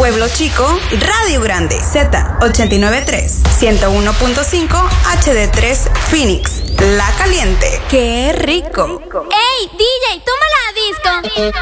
Pueblo Chico, Radio Grande, Z893, 101.5 HD3 Phoenix, La Caliente. ¡Qué rico! ¡Ey, DJ, toma la disco!